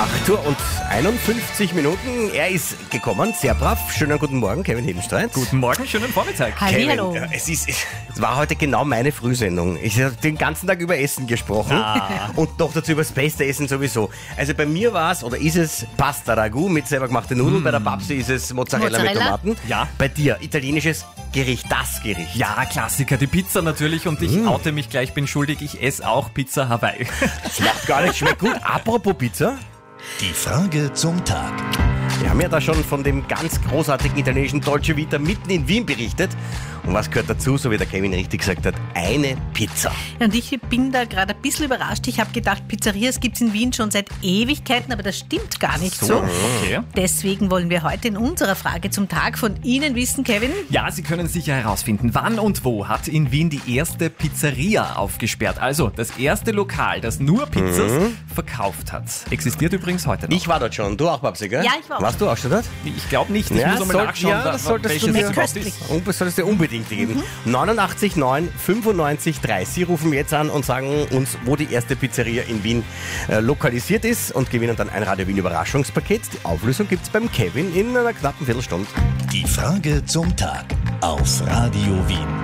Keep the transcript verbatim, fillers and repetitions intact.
acht Uhr und einundfünfzig Minuten. Er ist gekommen, sehr brav. Schönen guten Morgen, Kevin Hebenstreit. Guten Morgen, schönen Vormittag. Hallihallo. Kevin, es, ist, es war heute genau meine Frühsendung. Ich habe den ganzen Tag über Essen gesprochen Ah. und noch dazu über das beste Essen sowieso. Also bei mir war es, oder ist es Pasta Ragout mit selber gemachten Nudeln. Mm. Bei der Babsi ist es Mozzarella, Mozzarella. mit Tomaten. Ja. Bei dir, italienisches Gericht, das Gericht. Ja, Klassiker, die Pizza natürlich und ich mm. oute mich gleich, bin schuldig, ich esse auch Pizza Hawaii. Das macht gar nicht, schmeckt gut. Apropos Pizza. Die Frage zum Tag. Wir haben ja da schon von dem ganz großartigen italienischen Dolce Vita mitten in Wien berichtet. Und was gehört dazu, so wie der Kevin richtig gesagt hat, eine Pizza. Ja, und ich bin da gerade ein bisschen überrascht. Ich habe gedacht, Pizzerias gibt es in Wien schon seit Ewigkeiten, aber das stimmt gar nicht so. Okay. Deswegen wollen wir heute in unserer Frage zum Tag von Ihnen wissen, Kevin. Ja, Sie können sicher herausfinden, wann und wo hat in Wien die erste Pizzeria aufgesperrt. Also das erste Lokal, das nur Pizzas Mhm. verkauft hat. Existiert übrigens heute noch. Ich war dort schon. Du auch, Babsi, gell? Ja, ich war auch Warst du auch schon dort? Ich glaube nicht, ich Ja, muss einmal soll- nachschauen, ja, wa- das wa- solltest du welches mir- Spot köstlich. ist. Und das soll es dir unbedingt geben. neunundachtzig neun fünfundneunzig drei. Sie rufen jetzt an und sagen uns, wo die erste Pizzeria in Wien äh, lokalisiert ist und gewinnen dann ein Radio Wien Überraschungspaket. Die Auflösung gibt's beim Kevin in einer knappen Viertelstunde. Die Frage zum Tag auf Radio Wien.